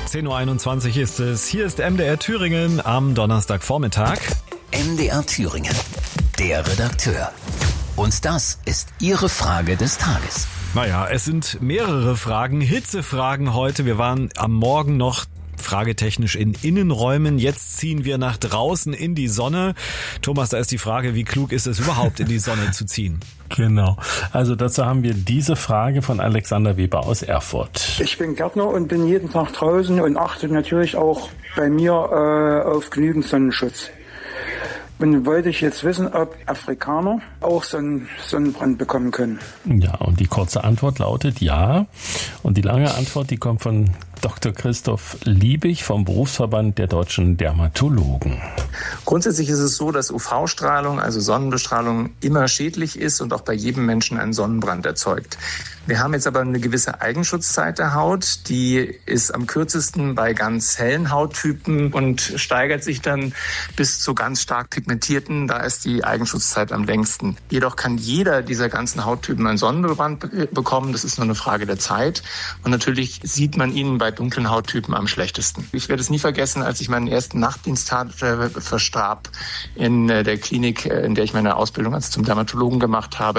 10.21 Uhr ist es. Hier ist MDR Thüringen am Donnerstagvormittag. MDR Thüringen, der Redakteur. Und das ist Ihre Frage des Tages. Naja, es sind mehrere Fragen, Hitzefragen heute. Wir waren am Morgen noch fragetechnisch in Innenräumen. Jetzt ziehen wir nach draußen in die Sonne. Thomas, da ist die Frage, wie klug ist es überhaupt, in die Sonne zu ziehen? Genau. Also dazu haben wir diese Frage von Alexander Weber aus Erfurt. Ich bin Gärtner und bin jeden Tag draußen und achte natürlich auch bei mir auf genügend Sonnenschutz. Und wollte ich jetzt wissen, ob Afrikaner auch Sonnenbrand bekommen können. Ja, und die kurze Antwort lautet ja. Und die lange Antwort, die kommt von Dr. Christoph Liebig vom Berufsverband der deutschen Dermatologen. Grundsätzlich ist es so, dass UV-Strahlung, also Sonnenbestrahlung, immer schädlich ist und auch bei jedem Menschen einen Sonnenbrand erzeugt. Wir haben jetzt aber eine gewisse Eigenschutzzeit der Haut, die ist am kürzesten bei ganz hellen Hauttypen und steigert sich dann bis zu ganz stark pigmentierten, da ist die Eigenschutzzeit am längsten. Jedoch kann jeder dieser ganzen Hauttypen einen Sonnenbrand bekommen, das ist nur eine Frage der Zeit und natürlich sieht man ihn bei dunklen Hauttypen am schlechtesten. Ich werde es nie vergessen, als ich meinen ersten Nachtdienst verstarb in der Klinik, in der ich meine Ausbildung zum Dermatologen gemacht habe,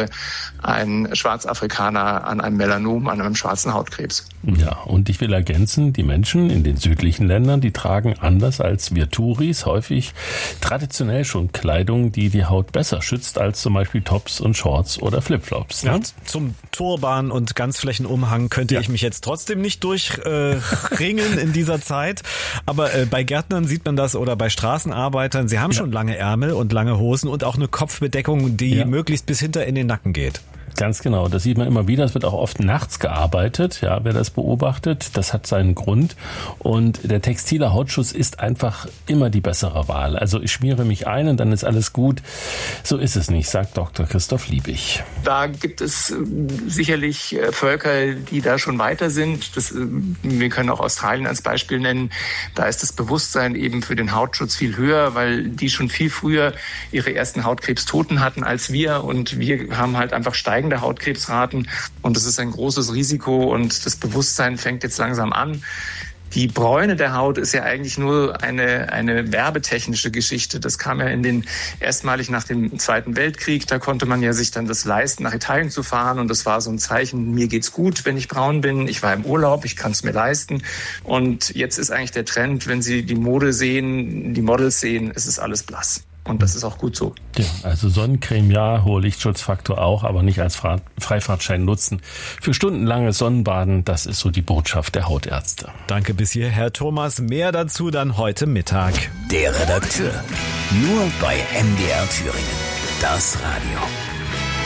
ein Schwarzafrikaner an einem Melanom, an einem schwarzen Hautkrebs. Ja, und ich will ergänzen, die Menschen in den südlichen Ländern, die tragen anders als wir Touris häufig traditionell schon Kleidung, die die Haut besser schützt als zum Beispiel Tops und Shorts oder Flipflops. Ja, zum Turban und Ganzflächenumhang könnte ich mich jetzt trotzdem nicht durchringen in dieser Zeit. Aber bei Gärtnern sieht man das oder bei Straßenarbeitern, sie haben schon lange Ärmel und lange Hosen und auch eine Kopfbedeckung, die möglichst bis hinter in den Nacken geht. Ganz genau, das sieht man immer wieder. Es wird auch oft nachts gearbeitet, ja, wer das beobachtet, das hat seinen Grund. Und der textile Hautschutz ist einfach immer die bessere Wahl. Also ich schmiere mich ein und dann ist alles gut. So ist es nicht, sagt Dr. Christoph Liebig. Da gibt es sicherlich Völker, die da schon weiter sind. Wir können auch Australien als Beispiel nennen. Da ist das Bewusstsein eben für den Hautschutz viel höher, weil die schon viel früher ihre ersten Hautkrebstoten hatten als wir. Und wir haben halt einfach steigende Hautkrebsraten und das ist ein großes Risiko und das Bewusstsein fängt jetzt langsam an. Die Bräune der Haut ist ja eigentlich nur eine werbetechnische Geschichte. Das kam ja erstmalig nach dem Zweiten Weltkrieg. Da konnte man ja sich dann das leisten, nach Italien zu fahren. Und das war so ein Zeichen, mir geht's gut, wenn ich braun bin. Ich war im Urlaub, ich kann es mir leisten. Und jetzt ist eigentlich der Trend, wenn Sie die Mode sehen, die Models sehen, es ist alles blass. Und das ist auch gut so. Ja, also Sonnencreme ja, hoher Lichtschutzfaktor auch, aber nicht als Freifahrtschein nutzen. Für stundenlanges Sonnenbaden, das ist so die Botschaft der Hautärzte. Danke bis hierher, Thomas. Mehr dazu dann heute Mittag. Der Redakteur. Nur bei MDR Thüringen. Das Radio.